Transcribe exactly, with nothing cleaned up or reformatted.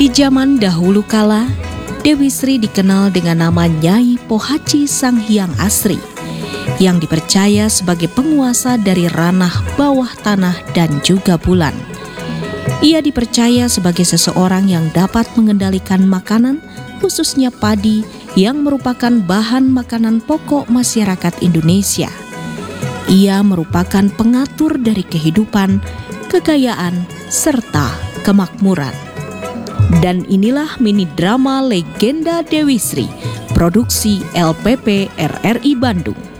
zaman dahulu kala, Dewi Sri dikenal dengan nama Nyai Pohaci Sang Hyang Asri, yang dipercaya sebagai penguasa dari ranah bawah tanah dan juga bulan. Ia dipercaya sebagai seseorang yang dapat mengendalikan makanan, khususnya padi, yang merupakan bahan makanan pokok masyarakat Indonesia. Ia merupakan pengatur dari kehidupan, kekayaan, serta kemakmuran. Dan inilah mini drama Legenda Dewi Sri, produksi L P P R R I Bandung.